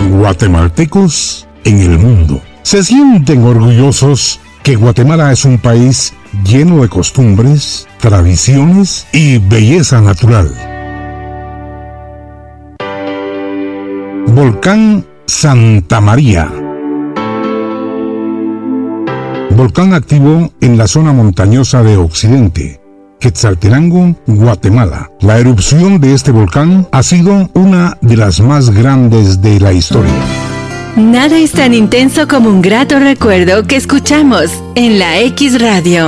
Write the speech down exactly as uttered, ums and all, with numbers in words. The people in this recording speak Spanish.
Guatemaltecos en el mundo se sienten orgullosos que Guatemala es un país lleno de costumbres, tradiciones y belleza natural. Volcán Santa María. Volcán activo en la zona montañosa de Occidente, Quetzaltenango, Guatemala. La erupción de este volcán ha sido una de las más grandes de la historia. Nada es tan intenso como un grato recuerdo que escuchamos en la X Radio.